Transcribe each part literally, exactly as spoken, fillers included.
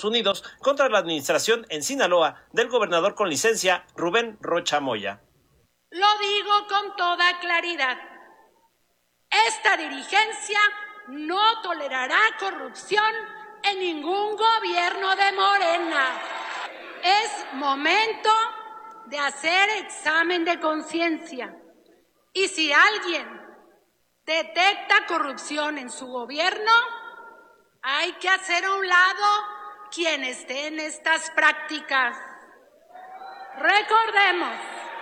Estados Unidos contra la administración en Sinaloa del gobernador con licencia Rubén Rocha Moya. Lo digo con toda claridad. Esta dirigencia no tolerará corrupción en ningún gobierno de Morena. Es momento de hacer examen de conciencia. Y si alguien detecta corrupción en su gobierno, hay que hacer a un lado quien esté en estas prácticas. Recordemos,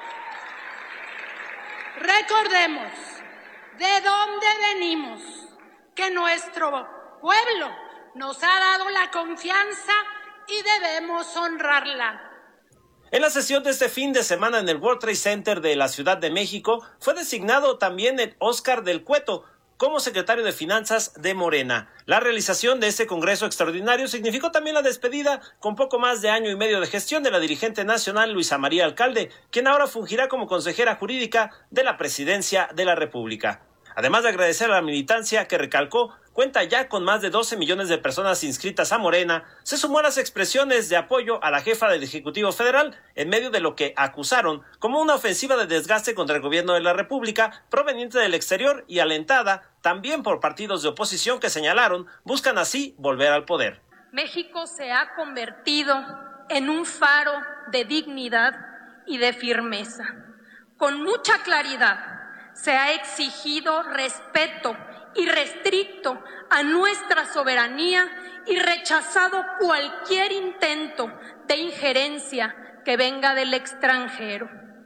recordemos de dónde venimos, que nuestro pueblo nos ha dado la confianza y debemos honrarla. En la sesión de este fin de semana en el World Trade Center de la Ciudad de México fue designado también el Óscar del Cueto como secretario de Finanzas de Morena. La realización de este congreso extraordinario significó también la despedida con poco más de año y medio de gestión de la dirigente nacional Luisa María Alcalde, quien ahora fungirá como consejera jurídica de la Presidencia de la República. Además de agradecer a la militancia que recalcó cuenta ya con más de doce millones de personas inscritas a Morena, se sumó a las expresiones de apoyo a la jefa del Ejecutivo Federal en medio de lo que acusaron como una ofensiva de desgaste contra el gobierno de la República proveniente del exterior y alentada también por partidos de oposición que señalaron buscan así volver al poder. México se ha convertido en un faro de dignidad y de firmeza. Con mucha claridad se ha exigido respeto irrestricto a nuestra soberanía y rechazado cualquier intento de injerencia que venga del extranjero.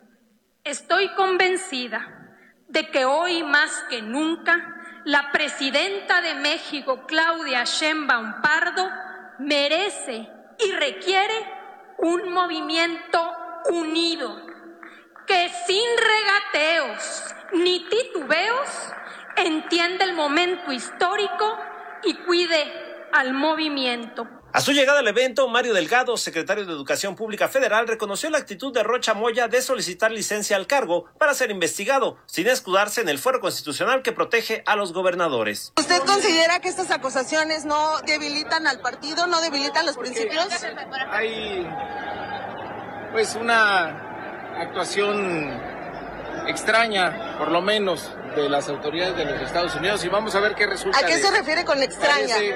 Estoy convencida de que hoy más que nunca la presidenta de México, Claudia Sheinbaum Pardo, merece y requiere un movimiento unido que sin regateos ni titubeos entiende el momento histórico y cuide al movimiento. A su llegada al evento, Mario Delgado, secretario de Educación Pública Federal, reconoció la actitud de Rocha Moya de solicitar licencia al cargo para ser investigado, sin escudarse en el fuero constitucional que protege a los gobernadores. ¿Usted considera que estas acusaciones no debilitan al partido, no debilitan los principios? Hay pues una actuación extraña, por lo menos, de las autoridades de los Estados Unidos y vamos a ver qué resulta. ¿A qué de, se refiere con extraña? Parece,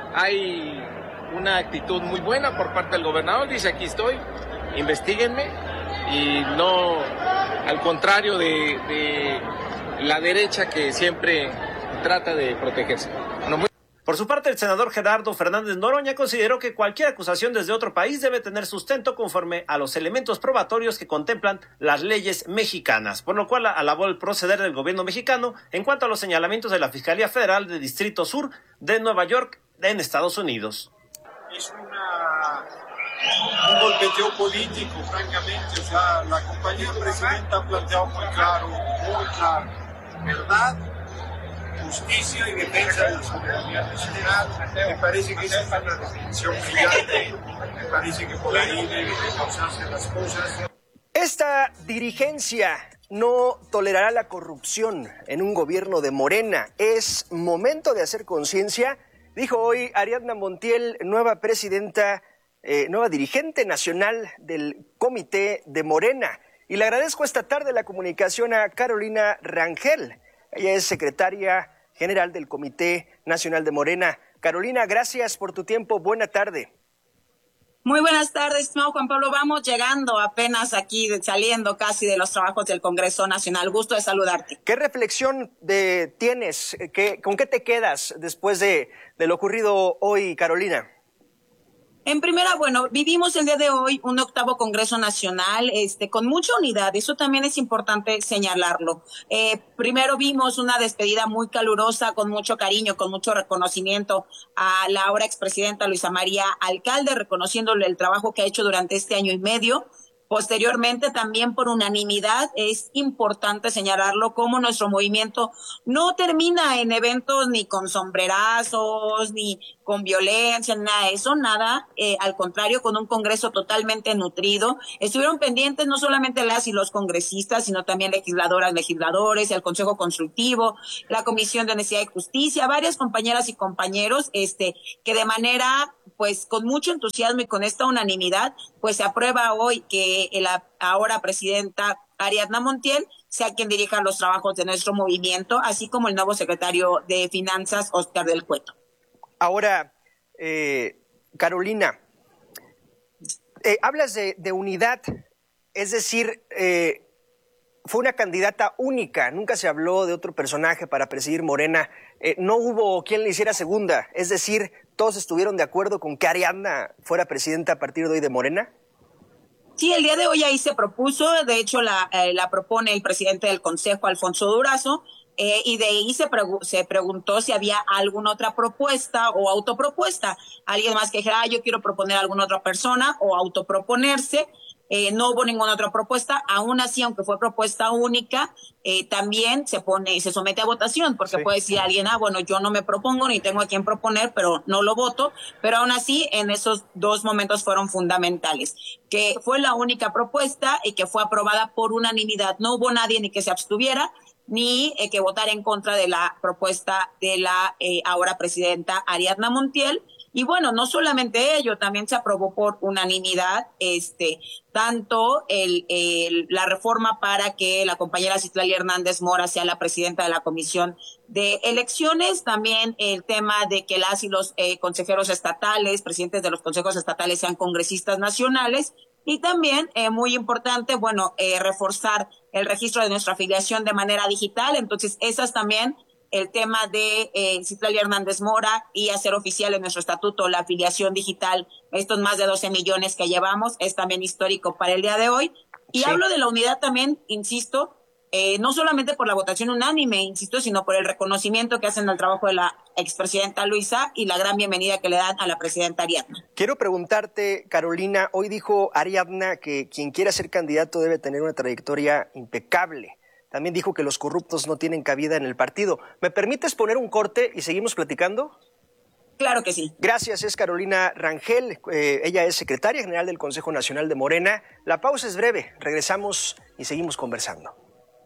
hay una actitud muy buena por parte del gobernador, dice aquí estoy, investíguenme, y no al contrario de, de la derecha que siempre trata de protegerse. No, muy... Por su parte, el senador Gerardo Fernández Noroña consideró que cualquier acusación desde otro país debe tener sustento conforme a los elementos probatorios que contemplan las leyes mexicanas, por lo cual alabó el proceder del gobierno mexicano en cuanto a los señalamientos de la Fiscalía Federal del Distrito Sur de Nueva York en Estados Unidos. Es una, un golpeteo político, francamente. O sea, la compañía presidenta ha planteado muy claro, muy claro, verdad, justicia y defensa de la soberanía nacional. Me parece que esa es una definición brillante. Me parece que por ahí deben causarse las cosas. Esta dirigencia no tolerará la corrupción en un gobierno de Morena. Es momento de hacer conciencia, dijo hoy Ariadna Montiel, nueva presidenta, eh, nueva dirigente nacional del Comité de Morena. Y le agradezco esta tarde la comunicación a Carolina Rangel. Ella es secretaria general del Comité Nacional de Morena. Carolina, gracias por tu tiempo. Buena tarde. Muy buenas tardes, estimado Juan Pablo. Vamos llegando apenas aquí, saliendo casi de los trabajos del Congreso Nacional. Gusto de saludarte. ¿Qué reflexión de, tienes? ¿Qué, ¿Con qué te quedas después de, de lo ocurrido hoy, Carolina? En primera, bueno, vivimos el día de hoy un octavo Congreso Nacional este, con mucha unidad, eso también es importante señalarlo. Eh, primero vimos una despedida muy calurosa, con mucho cariño, con mucho reconocimiento a la ahora expresidenta Luisa María Alcalde, reconociéndole el trabajo que ha hecho durante este año y medio. Posteriormente, también por unanimidad, es importante señalarlo como nuestro movimiento no termina en eventos ni con sombrerazos, ni con violencia, ni nada de eso, nada, eh, al contrario, con un congreso totalmente nutrido. Estuvieron pendientes no solamente las y los congresistas, sino también legisladoras, legisladores, el Consejo Consultivo, la Comisión de Necesidad y Justicia, varias compañeras y compañeros, este, que de manera pues con mucho entusiasmo y con esta unanimidad, pues se aprueba hoy que la ahora presidenta Ariadna Montiel sea quien dirija los trabajos de nuestro movimiento, así como el nuevo secretario de Finanzas, Óscar del Cueto. Ahora, eh, Carolina, eh, hablas de, de unidad, es decir, eh, fue una candidata única, nunca se habló de otro personaje para presidir Morena, eh, no hubo quien le hiciera segunda, es decir, ¿todos estuvieron de acuerdo con que Ariadna fuera presidenta a partir de hoy de Morena? Sí, el día de hoy ahí se propuso, de hecho la, eh, la propone el presidente del Consejo, Alfonso Durazo, eh, y de ahí se, pregu- se preguntó si había alguna otra propuesta o autopropuesta, alguien más que dijera, ah, yo quiero proponer a alguna otra persona o autoproponerse. Eh, no hubo ninguna otra propuesta, aún así, aunque fue propuesta única, eh, también se pone, se somete a votación, porque sí. Puede decir alguien, ah, bueno, yo no me propongo ni tengo a quien proponer, pero no lo voto, pero aún así, en esos dos momentos fueron fundamentales, que fue la única propuesta y que fue aprobada por unanimidad, no hubo nadie ni que se abstuviera, ni eh, que votara en contra de la propuesta de la eh, ahora presidenta Ariadna Montiel. Y bueno, no solamente ello, también se aprobó por unanimidad este tanto el, el la reforma para que la compañera Citlali Hernández Mora sea la presidenta de la Comisión de Elecciones, también el tema de que las y los eh, consejeros estatales, presidentes de los consejos estatales sean congresistas nacionales, y también, eh, muy importante, bueno, eh, reforzar el registro de nuestra afiliación de manera digital, entonces esas también, el tema de eh, Citlali Hernández Mora y hacer oficial en nuestro estatuto la afiliación digital, estos más de doce millones que llevamos, es también histórico para el día de hoy. Y sí. Hablo de la unidad también, insisto, eh, no solamente por la votación unánime, insisto, sino por el reconocimiento que hacen al trabajo de la expresidenta Luisa y la gran bienvenida que le dan a la presidenta Ariadna. Quiero preguntarte, Carolina, hoy dijo Ariadna que quien quiera ser candidato debe tener una trayectoria impecable. También dijo que los corruptos no tienen cabida en el partido. ¿Me permites poner un corte y seguimos platicando? Claro que sí. Gracias, es Carolina Rangel. Eh, ella es secretaria general del Consejo Nacional de Morena. La pausa es breve. Regresamos y seguimos conversando.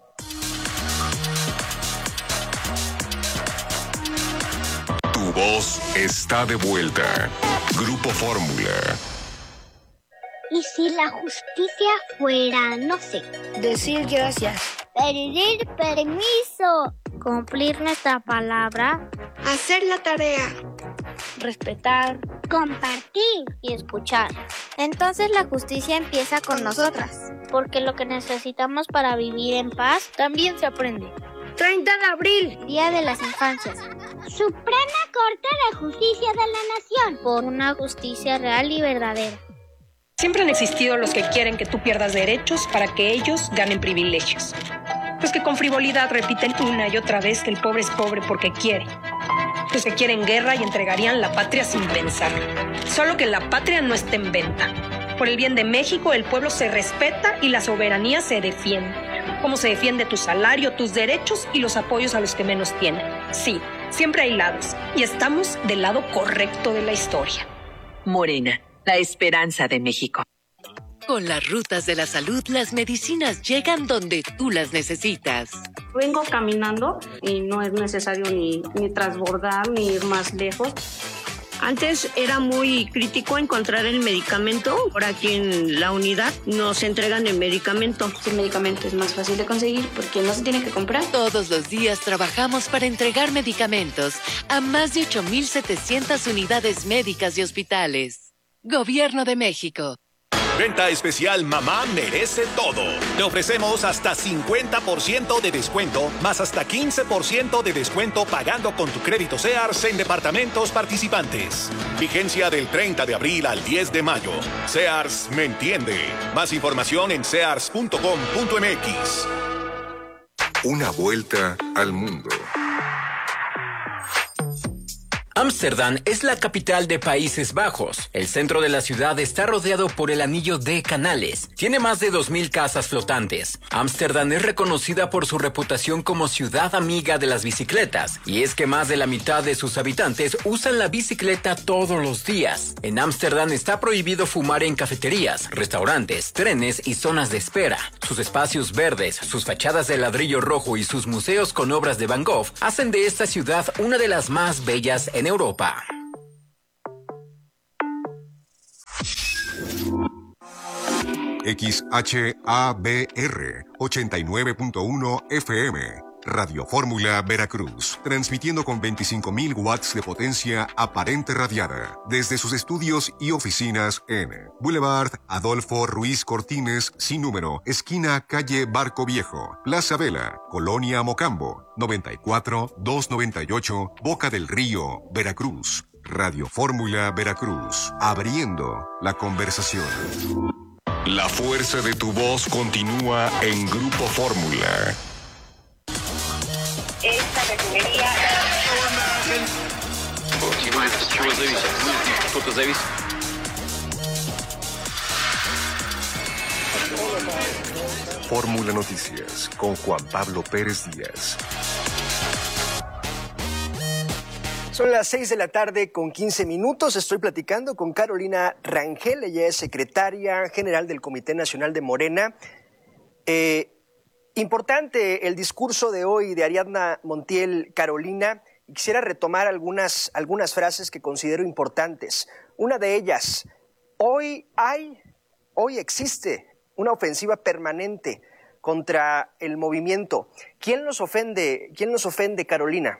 Tu voz está de vuelta. Grupo Fórmula. ¿Y si la justicia fuera, no sé, decir gracias, pedir permiso, cumplir nuestra palabra, hacer la tarea, respetar, compartir y escuchar? Entonces la justicia empieza con nosotras, porque lo que necesitamos para vivir en paz también se aprende. treinta de abril, Día de las Infancias. Suprema Corte de Justicia de la Nación, por una justicia real y verdadera. Siempre han existido los que quieren que tú pierdas derechos para que ellos ganen privilegios. Los que con frivolidad repiten una y otra vez que el pobre es pobre porque quiere. Los que quieren guerra y entregarían la patria sin pensar. Solo que la patria no está en venta. Por el bien de México, el pueblo se respeta y la soberanía se defiende. Como se defiende tu salario, tus derechos y los apoyos a los que menos tienen. Sí, siempre hay lados. Y estamos del lado correcto de la historia. Morena, la esperanza de México. Con las rutas de la salud, las medicinas llegan donde tú las necesitas. Vengo caminando y no es necesario ni, ni transbordar ni ir más lejos. Antes era muy crítico encontrar el medicamento. Ahora aquí en la unidad nos entregan el medicamento. El medicamento es más fácil de conseguir porque no se tiene que comprar. Todos los días trabajamos para entregar medicamentos a más de ocho mil setecientas unidades médicas y hospitales. Gobierno de México. Venta especial Mamá merece todo. Le ofrecemos hasta cincuenta por ciento de descuento, más hasta quince por ciento de descuento pagando con tu crédito Sears en departamentos participantes. Vigencia del treinta de abril al diez de mayo. Sears me entiende. Más información en sears punto com punto m x. Una vuelta al mundo. Ámsterdam es la capital de Países Bajos. El centro de la ciudad está rodeado por el anillo de canales. Tiene más de dos mil casas flotantes. Ámsterdam es reconocida por su reputación como ciudad amiga de las bicicletas. Y es que más de la mitad de sus habitantes usan la bicicleta todos los días. En Ámsterdam está prohibido fumar en cafeterías, restaurantes, trenes y zonas de espera. Sus espacios verdes, sus fachadas de ladrillo rojo y sus museos con obras de Van Gogh hacen de esta ciudad una de las más bellas en Europa. X H A B R ochenta y nueve punto uno F M. Radio Fórmula Veracruz, transmitiendo con veinticinco mil watts de potencia aparente radiada desde sus estudios y oficinas en Boulevard Adolfo Ruiz Cortines, sin número, esquina calle Barco Viejo, Plaza Vela, Colonia Mocambo, noventa y cuatro, doscientos noventa y ocho, Boca del Río, Veracruz. Radio Fórmula Veracruz, abriendo la conversación. La fuerza de tu voz continúa en Grupo Fórmula. Esta refinería... Fórmula Noticias con Juan Pablo Pérez Díaz. Son las seis de la tarde con quince minutos. Estoy platicando con Carolina Rangel. Ella es secretaria general del Comité Nacional de Morena. Eh, importante el discurso de hoy de Ariadna Montiel, Carolina. Y quisiera retomar algunas, algunas frases que considero importantes. Una de ellas, hoy hay, hoy existe una ofensiva permanente contra el movimiento. ¿Quién los ofende, quién los ofende, Carolina?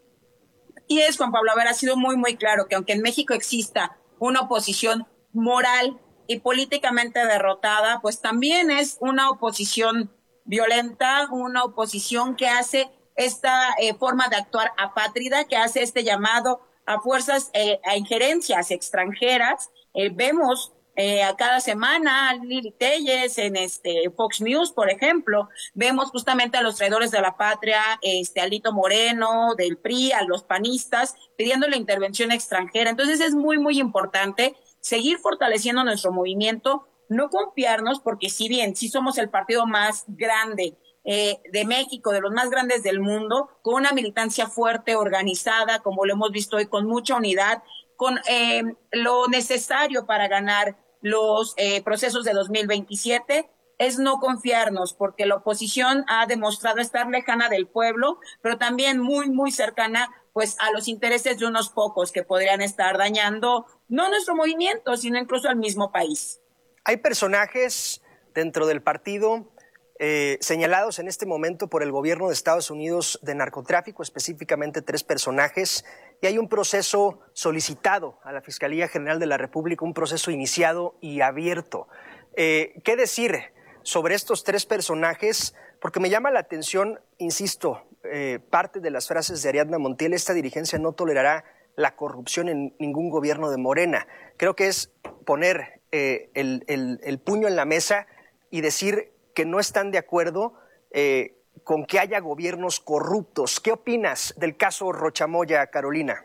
Y es, Juan Pablo, a ver, ha sido muy, muy claro que aunque en México exista una oposición moral y políticamente derrotada, pues también es una oposición violenta, una oposición que hace esta eh, forma de actuar apátrida, que hace este llamado a fuerzas, eh, a injerencias extranjeras. Eh, vemos eh, a cada semana a Lili Telles en este Fox News, por ejemplo, vemos justamente a los traidores de la patria, este Alito Moreno, del P R I, a los panistas, pidiendo la intervención extranjera. Entonces es muy, muy importante seguir fortaleciendo nuestro movimiento, no confiarnos, porque si bien sí somos el partido más grande eh, de México, de los más grandes del mundo, con una militancia fuerte, organizada, como lo hemos visto hoy, con mucha unidad, con eh, lo necesario para ganar los eh, procesos de dos mil veintisiete, es no confiarnos, porque la oposición ha demostrado estar lejana del pueblo, pero también muy, muy cercana pues a los intereses de unos pocos que podrían estar dañando no nuestro movimiento, sino incluso al mismo país. Hay personajes dentro del partido eh, señalados en este momento por el gobierno de Estados Unidos de narcotráfico, específicamente tres personajes, y hay un proceso solicitado a la Fiscalía General de la República, un proceso iniciado y abierto. Eh, ¿Qué decir sobre estos tres personajes? Porque me llama la atención, insisto, eh, parte de las frases de Ariadna Montiel: esta dirigencia no tolerará la corrupción en ningún gobierno de Morena. Creo que es poner eh, el, el, el puño en la mesa y decir que no están de acuerdo eh, con que haya gobiernos corruptos. ¿Qué opinas del caso Rochamoya, Carolina?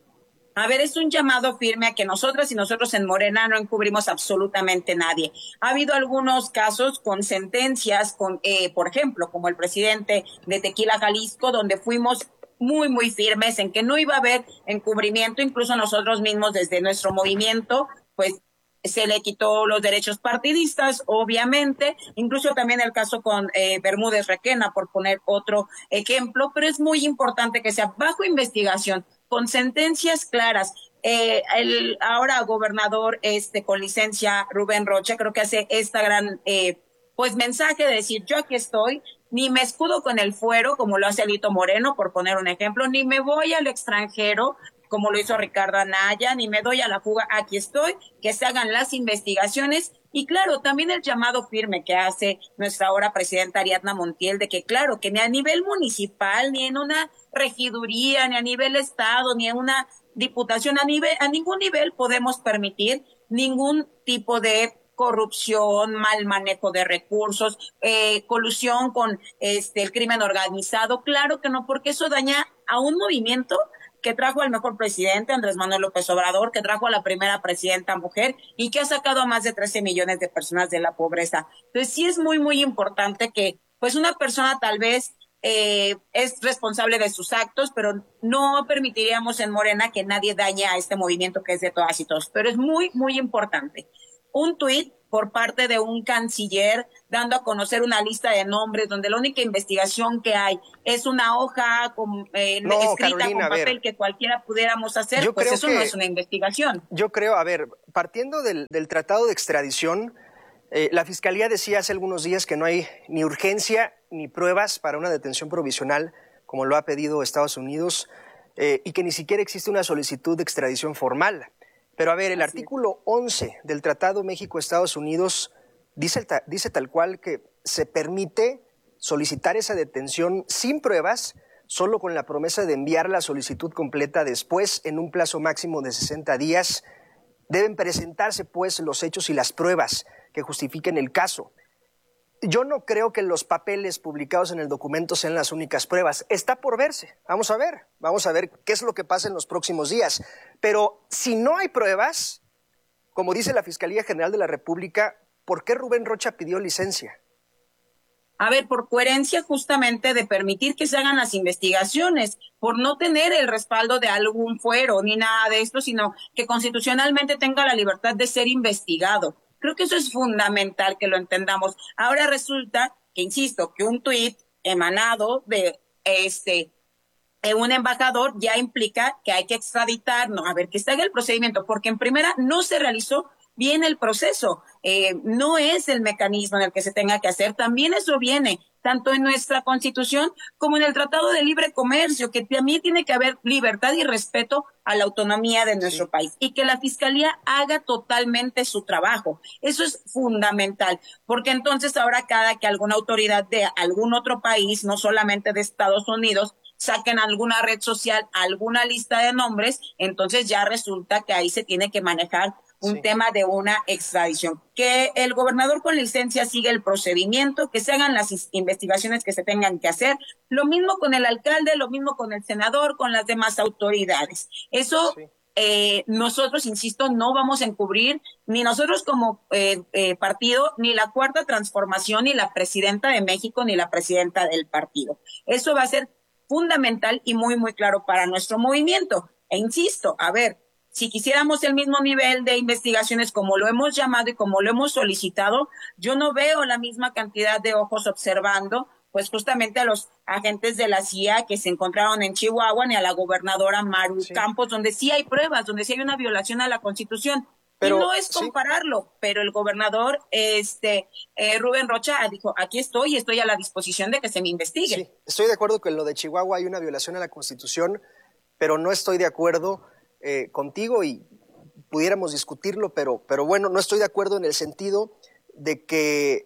A ver, es un llamado firme a que nosotras y nosotros en Morena no encubrimos absolutamente nadie. Ha habido algunos casos con sentencias, con, eh, por ejemplo, como el presidente de Tequila Jalisco, donde fuimos muy, muy firmes en que no iba a haber encubrimiento. Incluso nosotros mismos desde nuestro movimiento, pues se le quitó los derechos partidistas, obviamente, incluso también el caso con eh, Bermúdez Requena, por poner otro ejemplo, pero es muy importante que sea bajo investigación, con sentencias claras. Eh, el ahora gobernador este con licencia, Rubén Rocha, creo que hace esta gran eh, pues mensaje de decir: yo aquí estoy, ni me escudo con el fuero, como lo hace Alito Moreno, por poner un ejemplo, ni me voy al extranjero, como lo hizo Ricardo Anaya, ni me doy a la fuga, aquí estoy, que se hagan las investigaciones. Y claro, también el llamado firme que hace nuestra ahora presidenta Ariadna Montiel, de que claro, que ni a nivel municipal, ni en una regiduría, ni a nivel estado, ni en una diputación, a nivel, a ningún nivel podemos permitir ningún tipo de corrupción, mal manejo de recursos, eh, colusión con este el crimen organizado. Claro que no, porque eso daña a un movimiento que trajo al mejor presidente, Andrés Manuel López Obrador, que trajo a la primera presidenta mujer y que ha sacado a más de trece millones de personas de la pobreza. Entonces sí es muy, muy importante que pues una persona tal vez eh, es responsable de sus actos, pero no permitiríamos en Morena que nadie dañe a este movimiento que es de todas y todos. Pero es muy, muy importante. Un tuit por parte de un canciller dando a conocer una lista de nombres donde la única investigación que hay es una hoja con, eh, no, escrita Carolina, con papel que cualquiera pudiéramos hacer, yo pues creo eso que, no es una investigación. Yo creo, a ver, partiendo del, del tratado de extradición, Eh, la Fiscalía decía hace algunos días que no hay ni urgencia ni pruebas para una detención provisional, como lo ha pedido Estados Unidos, eh, y que ni siquiera existe una solicitud de extradición formal. Pero a ver, el artículo once del Tratado México-Estados Unidos dice, dice tal cual que se permite solicitar esa detención sin pruebas, solo con la promesa de enviar la solicitud completa después en un plazo máximo de sesenta días. Deben presentarse, pues, los hechos y las pruebas que justifiquen el caso. Yo no creo que los papeles publicados en el documento sean las únicas pruebas. Está por verse. Vamos a ver. Vamos a ver qué es lo que pasa en los próximos días. Pero si no hay pruebas, como dice la Fiscalía General de la República, ¿por qué Rubén Rocha pidió licencia? A ver, por coherencia justamente de permitir que se hagan las investigaciones, por no tener el respaldo de algún fuero ni nada de esto, sino que constitucionalmente tenga la libertad de ser investigado. Creo que eso es fundamental que lo entendamos. Ahora resulta que, insisto, que un tuit emanado de este de un embajador ya implica que hay que extraditar, no, a ver, que se haga el procedimiento, porque en primera no se realizó bien el proceso, eh, no es el mecanismo en el que se tenga que hacer, también eso viene tanto en nuestra Constitución como en el Tratado de Libre Comercio, que también tiene que haber libertad y respeto a la autonomía de nuestro sí. país, y que la Fiscalía haga totalmente su trabajo. Eso es fundamental, porque entonces ahora cada que alguna autoridad de algún otro país, no solamente de Estados Unidos, saquen alguna red social, alguna lista de nombres, entonces ya resulta que ahí se tiene que manejar un sí. tema de una extradición. Que el gobernador con licencia siga el procedimiento, que se hagan las investigaciones que se tengan que hacer. Lo mismo con el alcalde, lo mismo con el senador, con las demás autoridades. Eso sí. eh, nosotros, insisto, no vamos a encubrir, ni nosotros como eh, eh, partido, ni la Cuarta Transformación, ni la presidenta de México, ni la presidenta del partido. Eso va a ser fundamental y muy, muy claro para nuestro movimiento. E insisto, a ver, si quisiéramos el mismo nivel de investigaciones como lo hemos llamado y como lo hemos solicitado, yo no veo la misma cantidad de ojos observando, pues justamente a los agentes de la C I A que se encontraron en Chihuahua, ni a la gobernadora Maru sí. Campos, donde sí hay pruebas, donde sí hay una violación a la Constitución. Pero, y no es compararlo, sí. pero el gobernador este eh, Rubén Rocha dijo, aquí estoy y estoy a la disposición de que se me investigue. Sí, estoy de acuerdo que en lo de Chihuahua hay una violación a la Constitución, pero no estoy de acuerdo Eh, contigo y pudiéramos discutirlo, pero, pero bueno, no estoy de acuerdo en el sentido de que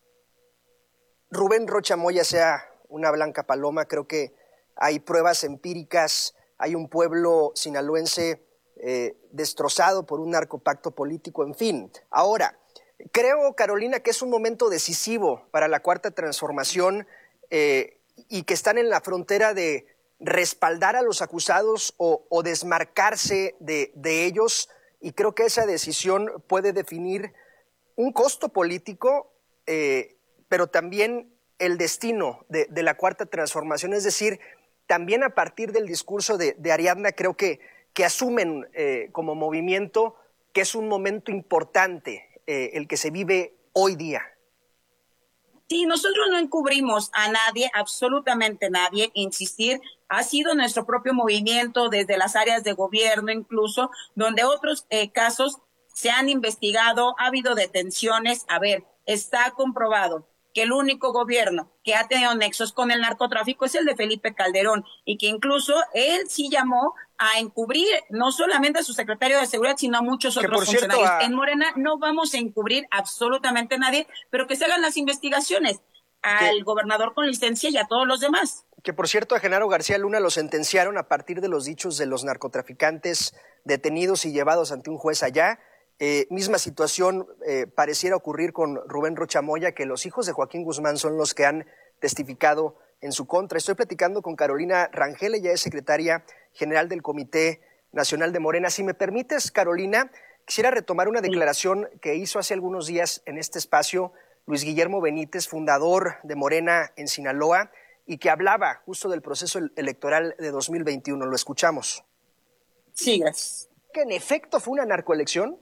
Rubén Rocha Moya sea una blanca paloma. Creo que hay pruebas empíricas, hay un pueblo sinaloense eh, destrozado por un narcopacto político, en fin. Ahora, creo, Carolina, que es un momento decisivo para la Cuarta Transformación eh, y que están en la frontera de respaldar a los acusados o, o desmarcarse de, de ellos, y creo que esa decisión puede definir un costo político, eh, pero también el destino de, de la Cuarta Transformación. Es decir, también a partir del discurso de, de Ariadna, creo que, que asumen eh, como movimiento que es un momento importante eh, el que se vive hoy día. Sí, nosotros no encubrimos a nadie, absolutamente nadie, insistir, ha sido nuestro propio movimiento desde las áreas de gobierno incluso, donde otros eh, casos se han investigado, ha habido detenciones. A ver, está comprobado que el único gobierno que ha tenido nexos con el narcotráfico es el de Felipe Calderón, y que incluso él sí llamó a encubrir no solamente a su secretario de Seguridad, sino a muchos otros cierto, funcionarios. A... En Morena no vamos a encubrir absolutamente a nadie, pero que se hagan las investigaciones al que... gobernador con licencia y a todos los demás. Que por cierto a Genaro García Luna lo sentenciaron a partir de los dichos de los narcotraficantes detenidos y llevados ante un juez allá. Eh, misma situación eh, pareciera ocurrir con Rubén Rocha Moya, que los hijos de Joaquín Guzmán son los que han testificado en su contra. Estoy platicando con Carolina Rangel, ella es secretaria general del Comité Nacional de Morena. Si me permites, Carolina, quisiera retomar una declaración que hizo hace algunos días en este espacio Luis Guillermo Benítez, fundador de Morena en Sinaloa, y que hablaba justo del proceso electoral de dos mil veintiuno. Lo escuchamos. Sí, gracias. ¿Que en efecto fue una narcoelección?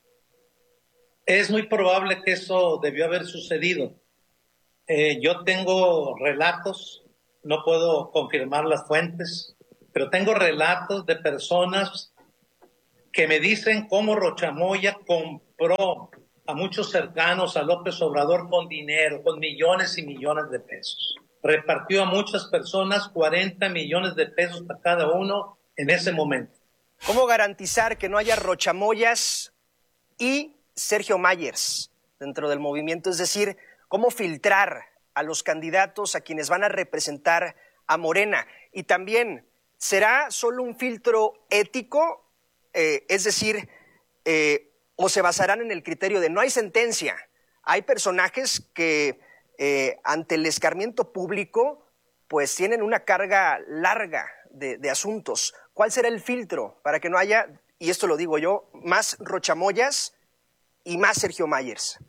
Es muy probable que eso debió haber sucedido. Eh, yo tengo relatos, no puedo confirmar las fuentes, pero tengo relatos de personas que me dicen cómo Rocha Moya compró a muchos cercanos a López Obrador con dinero, con millones y millones de pesos. Repartió a muchas personas cuarenta millones de pesos a cada uno en ese momento. ¿Cómo garantizar que no haya rochamoyas y Sergio Mayers dentro del movimiento? Es decir, ¿cómo filtrar a los candidatos, a quienes van a representar a Morena? Y también, ¿será solo un filtro ético? Eh, es decir, eh, ¿o se basarán en el criterio de no hay sentencia? Hay personajes que eh, ante el escarmiento público pues tienen una carga larga de, de asuntos. ¿Cuál será el filtro para que no haya, y esto lo digo yo, más rochamoyas y más Sergio Mayers?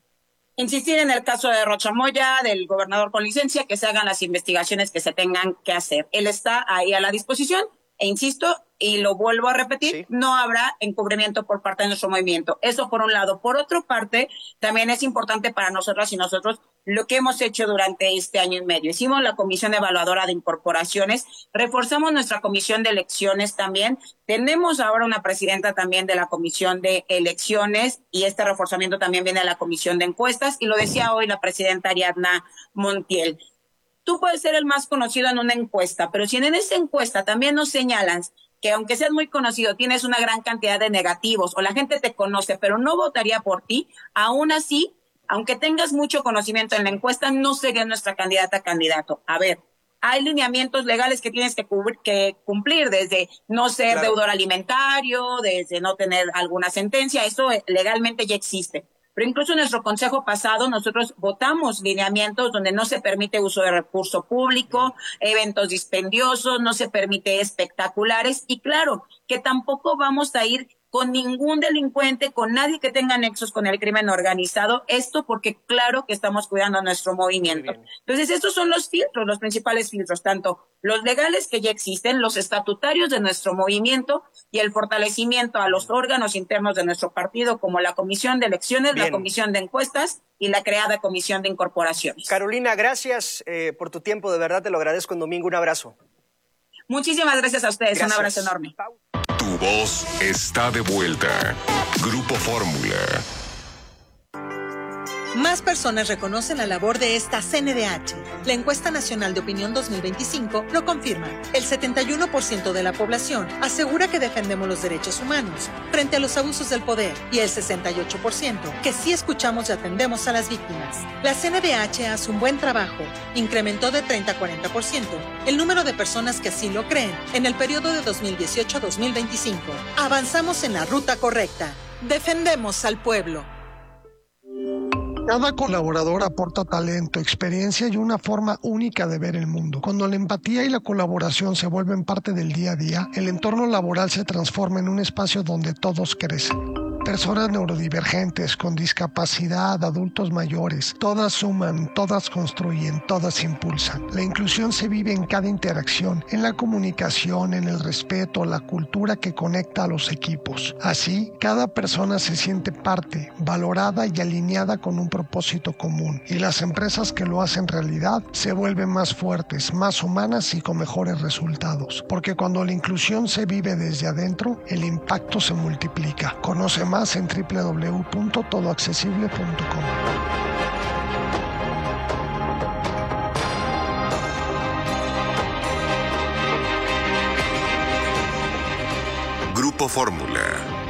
Insistir en el caso de Rochamoya, del gobernador con licencia, que se hagan las investigaciones que se tengan que hacer. Él está ahí a la disposición e insisto, y lo vuelvo a repetir, sí. No habrá encubrimiento por parte de nuestro movimiento. Eso por un lado. Por otra parte, también es importante para nosotras y nosotros lo que hemos hecho durante este año y medio. Hicimos la comisión evaluadora de incorporaciones, reforzamos nuestra comisión de elecciones también. Tenemos ahora una presidenta también de la comisión de elecciones y este reforzamiento también viene de la comisión de encuestas. Y lo decía hoy la presidenta Ariadna Montiel. Tú puedes ser el más conocido en una encuesta, pero si en esa encuesta también nos señalan que aunque seas muy conocido, tienes una gran cantidad de negativos o la gente te conoce, pero no votaría por ti, aún así, aunque tengas mucho conocimiento en la encuesta, no serías nuestra candidata candidato. A ver, hay lineamientos legales que tienes que, cubrir, que cumplir, desde no ser claro. deudor alimentario, desde no tener alguna sentencia, eso legalmente ya existe. Pero incluso en nuestro consejo pasado nosotros votamos lineamientos donde no se permite uso de recurso público, eventos dispendiosos, no se permite espectaculares y claro que tampoco vamos a ir con ningún delincuente, con nadie que tenga nexos con el crimen organizado, esto porque claro que estamos cuidando nuestro movimiento. Entonces estos son los filtros, los principales filtros, tanto los legales que ya existen, los estatutarios de nuestro movimiento y el fortalecimiento a los órganos internos de nuestro partido como la Comisión de Elecciones, Bien. la Comisión de Encuestas y la creada Comisión de Incorporaciones. Carolina, gracias eh, por tu tiempo, de verdad te lo agradezco en domingo, un abrazo. Muchísimas gracias a ustedes, gracias. Un abrazo enorme. Tu voz está de vuelta. Grupo Fórmula. Más personas reconocen la labor de esta C N D H. La Encuesta Nacional de Opinión dos mil veinticinco lo confirma. El setenta y uno por ciento de la población asegura que defendemos los derechos humanos frente a los abusos del poder y el sesenta y ocho por ciento que sí escuchamos y atendemos a las víctimas. La C N D H hace un buen trabajo. Incrementó de treinta a cuarenta por ciento el número de personas que así lo creen en el periodo de dos mil dieciocho a dos mil veinticinco. Avanzamos en la ruta correcta. Defendemos al pueblo. Cada colaborador aporta talento, experiencia y una forma única de ver el mundo. Cuando la empatía y la colaboración se vuelven parte del día a día, el entorno laboral se transforma en un espacio donde todos crecen. Personas neurodivergentes, con discapacidad, adultos mayores, todas suman, todas construyen, todas impulsan. La inclusión se vive en cada interacción, en la comunicación, en el respeto, la cultura que conecta a los equipos. Así, cada persona se siente parte, valorada y alineada con un propósito común. Y las empresas que lo hacen realidad se vuelven más fuertes, más humanas y con mejores resultados. Porque cuando la inclusión se vive desde adentro, el impacto se multiplica. Conoce más en doble u doble u doble u punto todo accesible punto com. Grupo Fórmula.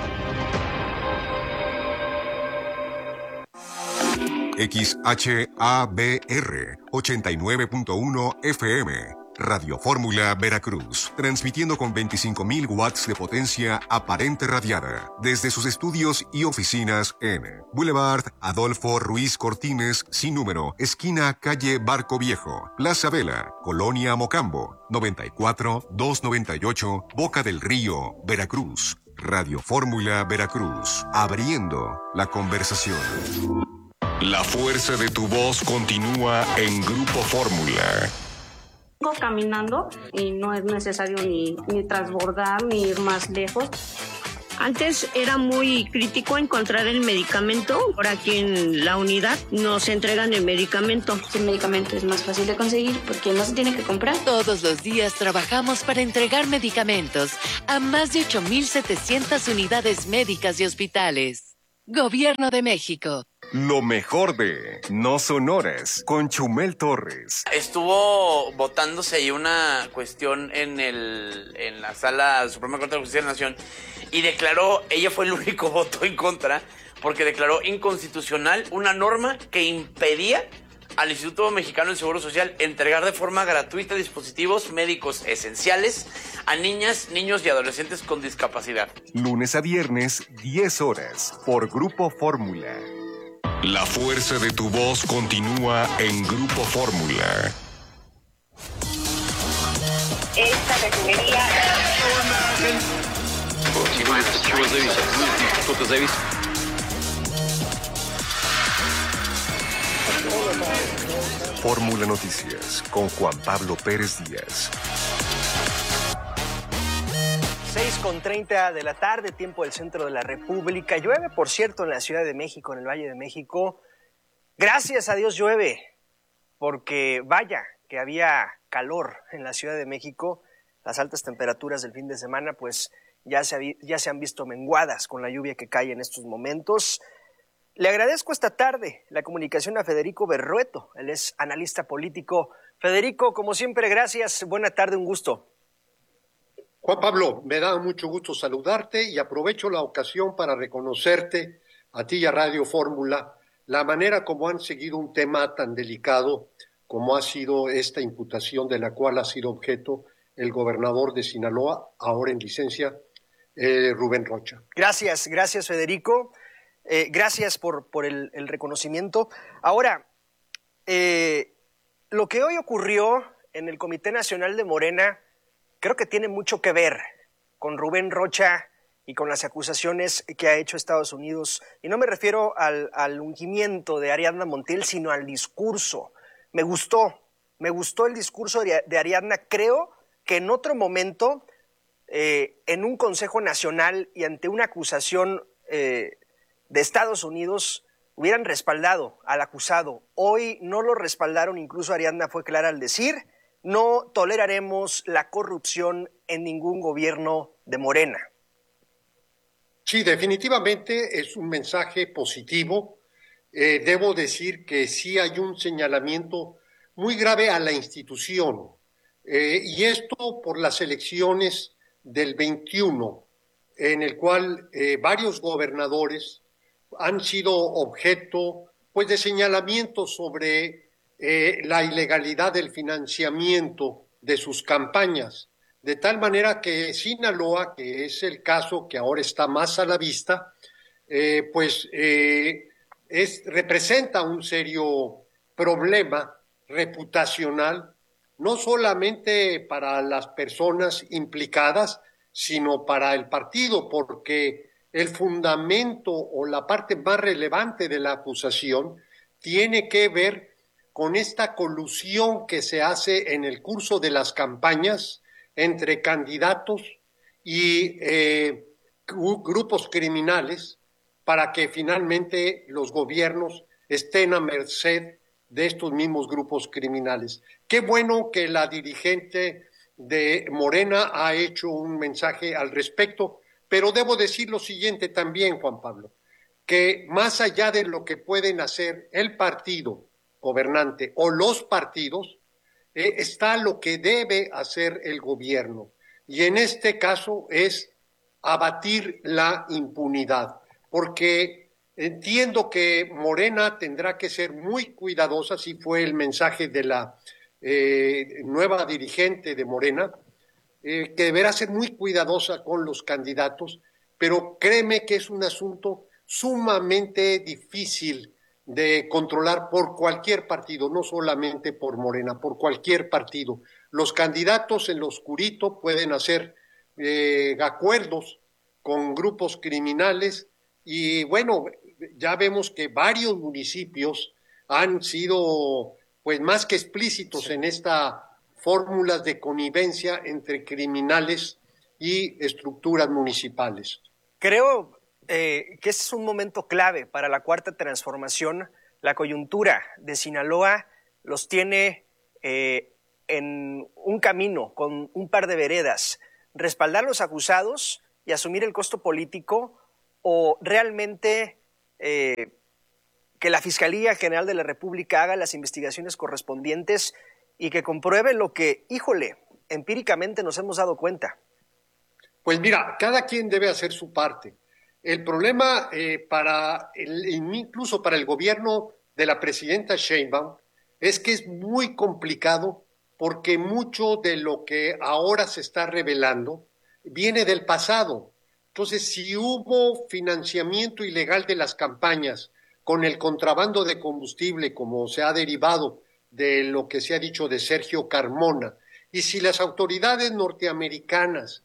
X H A B R ochenta y nueve punto uno F M. Radio Fórmula Veracruz, transmitiendo con veinticinco mil watts de potencia aparente radiada desde sus estudios y oficinas en Boulevard Adolfo Ruiz Cortines, sin número, esquina calle Barco Viejo, Plaza Vela, Colonia Mocambo, noventa y cuatro, doscientos noventa y ocho, Boca del Río, Veracruz. Radio Fórmula Veracruz, abriendo la conversación. La fuerza de tu voz continúa en Grupo Fórmula. Caminando y no es necesario ni, ni transbordar ni ir más lejos. Antes era muy crítico encontrar el medicamento. Ahora aquí en la unidad nos entregan el medicamento. El medicamento es más fácil de conseguir porque no se tiene que comprar. Todos los días trabajamos para entregar medicamentos a más de ocho mil setecientas unidades médicas y hospitales. Gobierno de México. Lo mejor de No Son Horas con Chumel Torres. Estuvo votándose ahí una cuestión en el en la Sala Suprema Corte de Justicia de la Nación y declaró, ella fue el único voto en contra, porque declaró inconstitucional una norma que impedía al Instituto Mexicano del Seguro Social entregar de forma gratuita dispositivos médicos esenciales a niñas, niños y adolescentes con discapacidad. Lunes a viernes, diez horas, por Grupo Fórmula. La fuerza de tu voz continúa en Grupo Fórmula. Esta refinería... Fórmula Noticias con Juan Pablo Pérez Díaz. seis con treinta de la tarde, tiempo del centro de la República. Llueve, por cierto, en la Ciudad de México, en el Valle de México. Gracias a Dios llueve, porque vaya que había calor en la Ciudad de México. Las altas temperaturas del fin de semana, pues ya se, ya se han visto menguadas con la lluvia que cae en estos momentos. Le agradezco esta tarde la comunicación a Federico Berrueto, él es analista político. Federico, como siempre, gracias. Buena tarde, un gusto. Juan Pablo, me da mucho gusto saludarte y aprovecho la ocasión para reconocerte a ti y a Radio Fórmula la manera como han seguido un tema tan delicado como ha sido esta imputación de la cual ha sido objeto el gobernador de Sinaloa, ahora en licencia, eh, Rubén Rocha. Gracias, gracias Federico. Eh, gracias por, por el, el reconocimiento. Ahora, eh, lo que hoy ocurrió en el Comité Nacional de Morena creo que tiene mucho que ver con Rubén Rocha y con las acusaciones que ha hecho Estados Unidos. Y no me refiero al, al ungimiento de Ariadna Montiel, sino al discurso. Me gustó, me gustó el discurso de, de Ariadna. Creo que en otro momento, eh, en un Consejo Nacional y ante una acusación eh, de Estados Unidos, hubieran respaldado al acusado. Hoy no lo respaldaron, incluso Ariadna fue clara al decir: no toleraremos la corrupción en ningún gobierno de Morena. Sí, definitivamente es un mensaje positivo. Eh, debo decir que sí hay un señalamiento muy grave a la institución, eh, y esto por las elecciones del veintiuno, en el cual eh, varios gobernadores han sido objeto pues, de señalamientos sobre Eh, la ilegalidad del financiamiento de sus campañas, de tal manera que Sinaloa, que es el caso que ahora está más a la vista, eh, pues eh, es, representa un serio problema reputacional, no solamente para las personas implicadas, sino para el partido, porque el fundamento o la parte más relevante de la acusación tiene que ver con esta colusión que se hace en el curso de las campañas entre candidatos y eh, grupos criminales para que finalmente los gobiernos estén a merced de estos mismos grupos criminales. Qué bueno que la dirigente de Morena ha hecho un mensaje al respecto, pero debo decir lo siguiente también, Juan Pablo, que más allá de lo que pueden hacer el partido gobernante o los partidos, eh, está lo que debe hacer el gobierno, y en este caso es abatir la impunidad, porque entiendo que Morena tendrá que ser muy cuidadosa, así fue el mensaje de la eh, nueva dirigente de Morena, eh, que deberá ser muy cuidadosa con los candidatos, pero créeme que es un asunto sumamente difícil de controlar por cualquier partido, no solamente por Morena, por cualquier partido. Los candidatos en lo oscurito pueden hacer eh, acuerdos con grupos criminales y bueno, ya vemos que varios municipios han sido pues más que explícitos en estas fórmulas de connivencia entre criminales y estructuras municipales. Creo Eh, que ese es un momento clave para la cuarta transformación. La coyuntura de Sinaloa los tiene eh, en un camino, con un par de veredas: respaldar a los acusados y asumir el costo político, o realmente eh, que la Fiscalía General de la República haga las investigaciones correspondientes y que compruebe lo que, híjole, empíricamente nos hemos dado cuenta. Pues mira, cada quien debe hacer su parte. El problema eh, para el, incluso para el gobierno de la presidenta Sheinbaum es que es muy complicado porque mucho de lo que ahora se está revelando viene del pasado. Entonces, si hubo financiamiento ilegal de las campañas con el contrabando de combustible, como se ha derivado de lo que se ha dicho de Sergio Carmona, y si las autoridades norteamericanas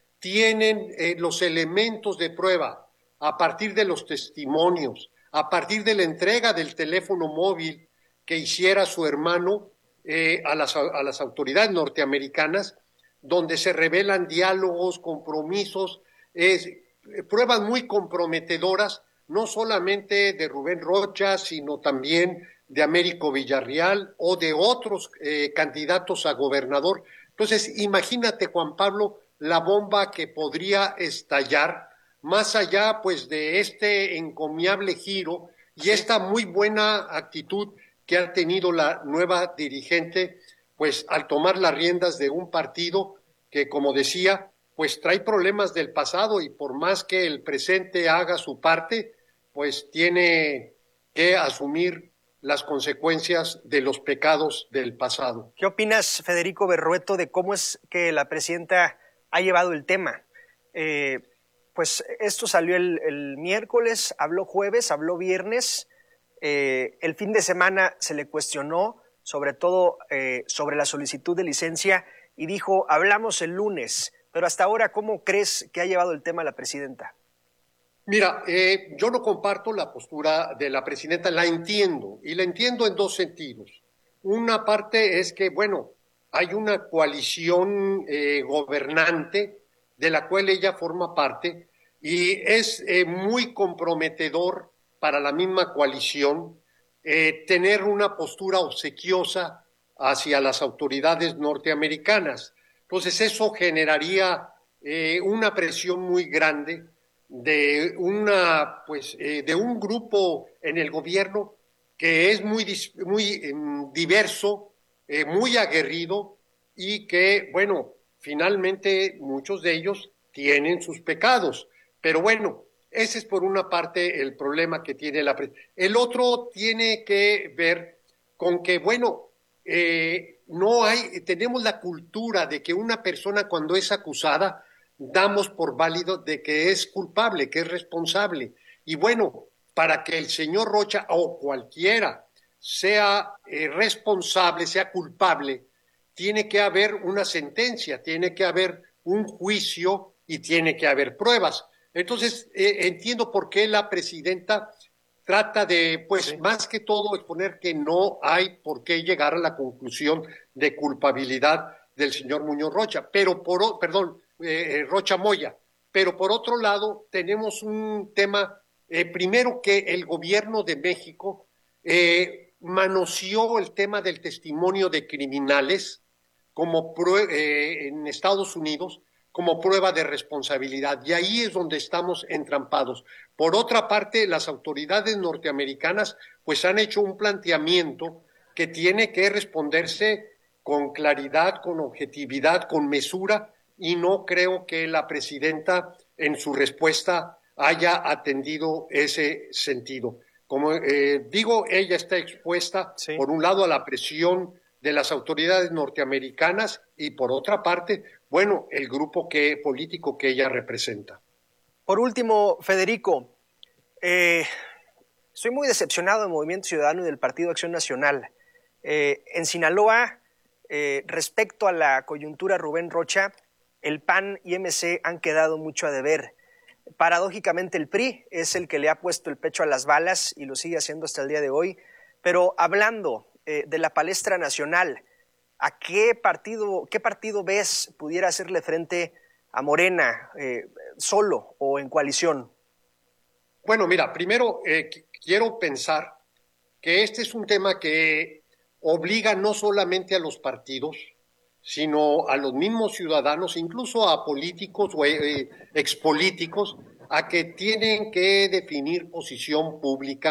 tienen eh, los elementos de prueba a partir de los testimonios, a partir de la entrega del teléfono móvil que hiciera su hermano eh, a, las, a las autoridades norteamericanas, donde se revelan diálogos, compromisos, eh, pruebas muy comprometedoras, no solamente de Rubén Rocha, sino también de Américo Villarreal o de otros eh, candidatos a gobernador. Entonces, imagínate, Juan Pablo, la bomba que podría estallar, más allá pues de este encomiable giro y esta muy buena actitud que ha tenido la nueva dirigente, pues al tomar las riendas de un partido que, como decía, pues trae problemas del pasado y por más que el presente haga su parte, pues tiene que asumir las consecuencias de los pecados del pasado. ¿Qué opinas, Federico Berrueto, de cómo es que la presidenta ha llevado el tema? Eh, pues esto salió el, el miércoles, habló jueves, habló viernes, eh, el fin de semana se le cuestionó, sobre todo eh, sobre la solicitud de licencia, y dijo, hablamos el lunes, pero hasta ahora, ¿cómo crees que ha llevado el tema la presidenta? Mira, eh, yo no comparto la postura de la presidenta, la entiendo, y la entiendo en dos sentidos. Una parte es que, bueno, hay una coalición eh, gobernante de la cual ella forma parte y es eh, muy comprometedor para la misma coalición eh, tener una postura obsequiosa hacia las autoridades norteamericanas. Entonces eso generaría eh, una presión muy grande de una pues eh, de un grupo en el gobierno que es muy muy eh, diverso, eh, muy aguerrido y que bueno, finalmente muchos de ellos tienen sus pecados, pero bueno, ese es por una parte el problema que tiene la pre- el otro tiene que ver con que bueno, eh, no hay tenemos la cultura de que una persona cuando es acusada damos por válido de que es culpable, que es responsable. Y bueno, para que el señor Rocha o cualquiera sea eh, responsable, sea culpable, tiene que haber una sentencia, tiene que haber un juicio y tiene que haber pruebas. Entonces, eh, entiendo por qué la presidenta trata de, pues, sí. más que todo exponer que no hay por qué llegar a la conclusión de culpabilidad del señor Muñoz Rocha, pero por, perdón, Eh, Rocha Moya, pero por otro lado tenemos un tema, eh, primero que el gobierno de México eh, manoseó el tema del testimonio de criminales como eh, en Estados Unidos como prueba de responsabilidad y ahí es donde estamos entrampados. Por otra parte, las autoridades norteamericanas pues han hecho un planteamiento que tiene que responderse con claridad, con objetividad, con mesura, y no creo que la presidenta en su respuesta haya atendido ese sentido. Como eh, digo, ella está expuesta, sí. por un lado, a la presión de las autoridades norteamericanas y, por otra parte, bueno, el grupo que, político que ella representa. Por último, Federico, eh, estoy muy decepcionado del Movimiento Ciudadano y del Partido Acción Nacional. Eh, en Sinaloa, eh, respecto a la coyuntura Rubén Rocha, el P A N y M C han quedado mucho a deber. Paradójicamente el P R I es el que le ha puesto el pecho a las balas y lo sigue haciendo hasta el día de hoy. Pero hablando eh, de la palestra nacional, ¿a qué partido, qué partido ves pudiera hacerle frente a Morena, eh, solo o en coalición? Bueno, mira, primero eh, quiero pensar que este es un tema que obliga no solamente a los partidos, sino a los mismos ciudadanos, incluso a políticos o eh, expolíticos, a que tienen que definir posición pública